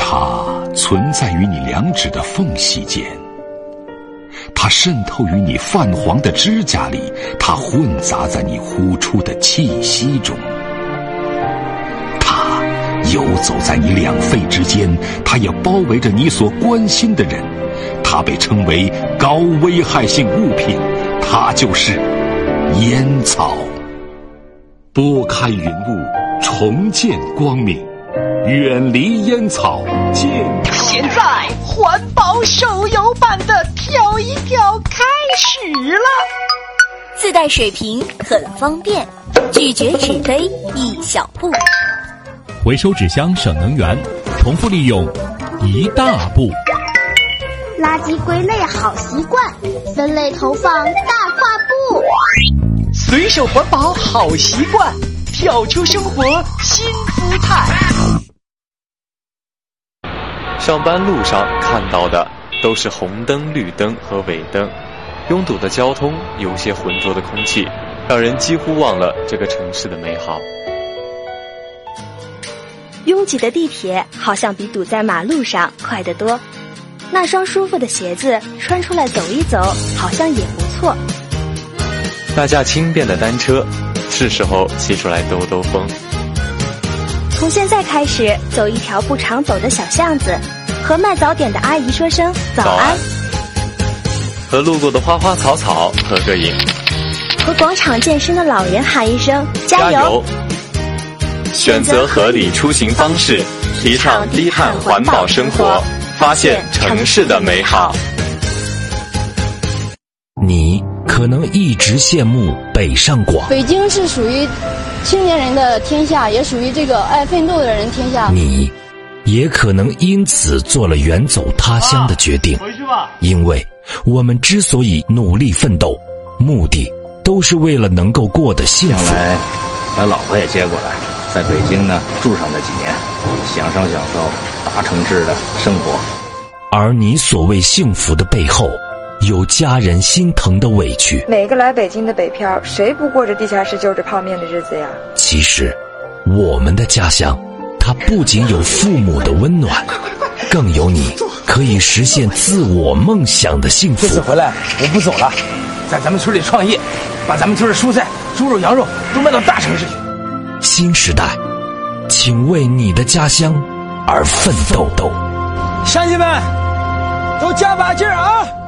它存在于你两指的缝隙间，它渗透于你泛黄的指甲里，它混杂在你呼出的气息中，它游走在你两肺之间，它也包围着你所关心的人。它被称为高危害性物品，它就是烟草。拨开云雾，重见光明，远离烟草，健康。 现在环保手游版的跳一跳开始了， 自带水瓶很方便，拒绝纸飞一小步， 回收纸箱省能源，重复利用一大步。 垃圾归类好习惯，分类投放大跨步。 随手环保好习惯，跳出生活新姿态。 上班路上看到的都是红灯、绿灯和尾灯，拥堵的交通，有些浑浊的空气，让人几乎忘了这个城市的美好。 拥挤的地铁好像比堵在马路上快得多，那双舒服的鞋子穿出来走一走，好像也不错。 那架轻便的单车，是时候骑出来兜兜风。 从现在开始，走一条不常走的小巷子，和卖早点的阿姨说声早安， 和路过的花花草草合个影， 和广场健身的老人喊一声加油。 选择合理出行方式，提倡低碳环保生活，发现城市的美好。 你可能一直羡慕北上广， 北京是属于青年人的天下，也属于这个爱奋斗的人天下。 你也可能因此做了远走他乡的决定， 回去吧。 因为我们之所以努力奋斗，目的都是为了能够过得幸福。 将来把老婆也接过来，在北京呢住上那几年，享受大城市的生活。 而你所谓幸福的背后，有家人心疼的委屈。 每个来北京的北漂，谁不过着地下室就着泡面的日子呀？ 其实我们的家乡，它不仅有父母的温暖，更有你可以实现自我梦想的幸福。 这次回来我不走了，在咱们村里创业，把咱们村的蔬菜、猪肉、羊肉都卖到大城市去。 新时代，请为你的家乡而奋斗。 乡亲们，都加把劲儿啊！